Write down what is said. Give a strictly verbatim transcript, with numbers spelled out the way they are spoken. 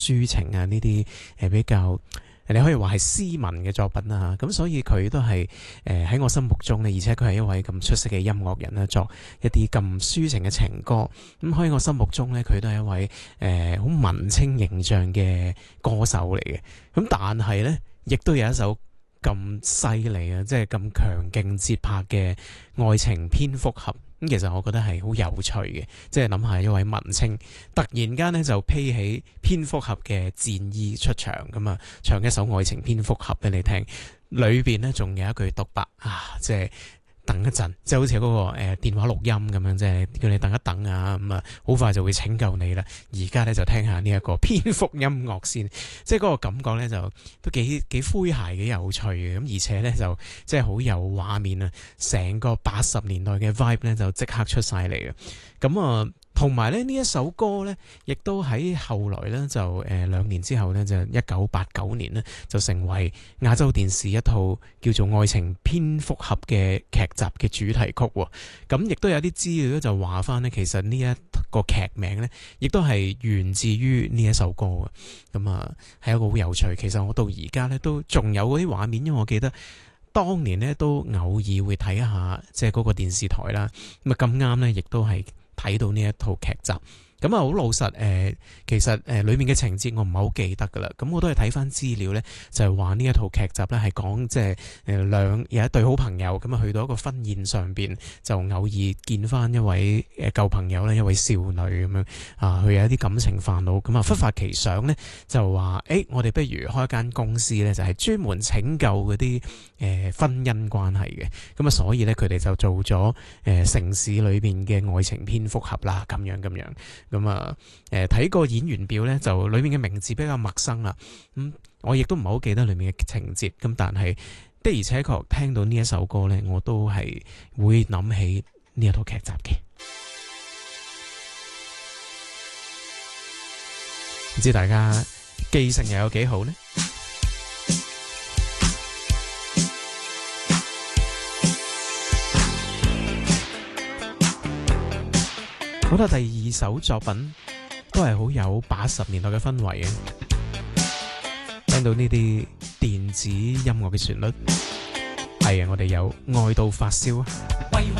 抒情啊呢啲誒比較。你可以話係斯文嘅作品啦，咁所以佢都係誒喺我心目中咧，而且佢係一位咁出色嘅音樂人啦，作一啲咁抒情嘅情歌，咁喺我心目中咧，佢都係一位誒好、呃、文青形象嘅歌手嚟嘅。咁但係咧，亦都有一首咁犀利啊，即係咁強勁節拍嘅愛情蝙蝠俠。咁其實我覺得係好有趣嘅，即係諗下一位文青突然間咧就披起蝙蝠俠嘅戰衣出場咁啊，唱一首愛情蝙蝠俠俾你聽，裏邊咧仲有一句獨白啊，即係等一陣，即係好似嗰、那個誒、呃、電話錄音咁樣，即係叫你等一等啊，咁啊好快就會拯救你啦。而家咧就聽下呢一個蝙蝠音樂先，即係嗰個感覺咧就都幾幾詼諧幾有趣嘅，咁而且咧就即係好有畫面啊，成個八十年代嘅 vibe 咧就即刻出晒嚟嘅，咁啊。同埋咧呢一首歌咧，亦都喺後來咧就誒、呃、兩年之後咧，就一九八九年咧就成為亞洲電視一套叫做《愛情蝙蝠俠》嘅劇集嘅主題曲喎。咁亦都有啲資料就話翻咧，其實呢一個劇名咧，亦都係源自於呢一首歌嘅。咁啊，係一個好有趣。其實我到而家咧都仲有嗰啲畫面，因為我記得當年咧都偶爾會睇下即係嗰個電視台啦。咁啊咁啱咧，亦都係睇到呢一套劇集，咁啊好老實誒、呃，其實誒、呃、裡面嘅情節我唔係好記得噶啦，咁我都係睇翻資料咧，就係話呢一套劇集咧係講即係誒兩有一對好朋友咁啊去到一個婚宴上邊，就偶爾見翻一位誒舊朋友咧，一位少女咁樣啊，佢有一啲感情煩惱，咁啊忽發奇想咧就話誒、欸、我哋不如開一間公司咧，就係專門拯救嗰啲誒婚姻關係嘅，咁啊所以咧佢哋就做咗誒、呃、城市裏邊嘅愛情蝙蝠俠啦，咁樣咁樣。咁啊，誒睇個演員表咧，就裏面嘅名字比較陌生啦。咁、嗯、我亦都唔係好記得裏面嘅情節。咁但係的而且確聽到呢一首歌咧，我都係會諗起呢一套劇集嘅。唔知大家記性又有幾好呢？好啦，第二首作品都係好有八十年代嘅氛圍嘅，聽到呢啲電子音樂嘅旋律，係啊，我哋有愛到發燒啊！